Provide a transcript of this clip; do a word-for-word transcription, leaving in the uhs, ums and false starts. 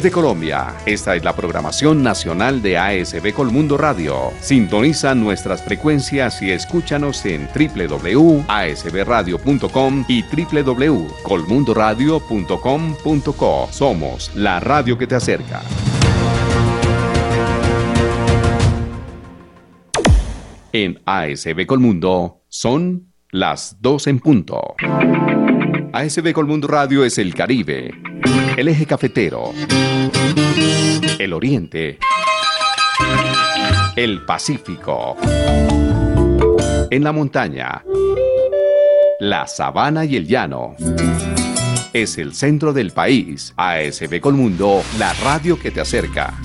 Desde Colombia, esta es la programación nacional de A S B Colmundo Radio. Sintoniza nuestras frecuencias y escúchanos en doble u doble u doble u punto a s b radio punto com y doble u doble u doble u punto colmundo radio punto com punto co. Somos la radio que te acerca. En A S B Colmundo son las dos en punto. A S B Colmundo Radio es el Caribe, el eje cafetero, el Oriente, el Pacífico, en la montaña, la sabana y el llano. Es el centro del país. A S B Colmundo, la radio que te acerca.